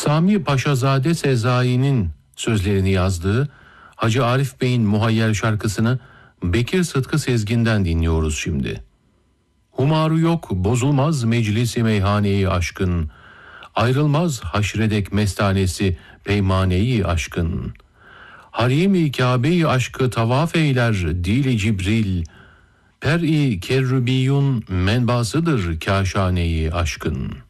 Sami Paşazade Sezai'nin sözlerini yazdığı Hacı Arif Bey'in Muhayyer şarkısını Bekir Sıtkı Sezgin'den dinliyoruz şimdi. Humaru yok, bozulmaz meclisi meyhaneyi aşkın, ayrılmaz haşredek mestanesi peymaneyi aşkın. Harimi Kabe-i aşkı tavaf eyler dili Cibril, per-i kerrübiyun menbasıdır kâşaneyi aşkın.